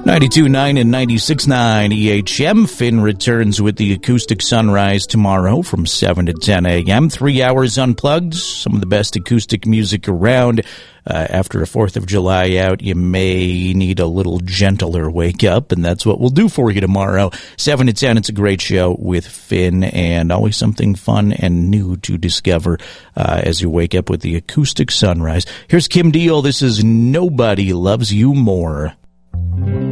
92.9 and 96.9 EHM. Finn returns with the Acoustic Sunrise tomorrow from 7 to 10 a.m. 3 hours unplugged. Some of the best acoustic music around. After a 4th of July out, you may need a little gentler wake up, and that's what we'll do for you tomorrow. 7 to 10, it's a great show with Finn, and always something fun and new to discover as you wake up with the Acoustic Sunrise. Here's Kim Deal. This is Nobody Loves You More.